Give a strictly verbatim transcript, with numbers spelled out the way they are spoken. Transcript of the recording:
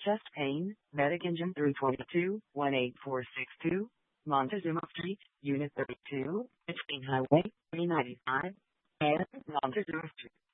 chest pain, Medic Engine three twenty-two, one eight four six two, Montezuma Street, Unit thirty-two, between Highway three ninety-five and Montezuma Street.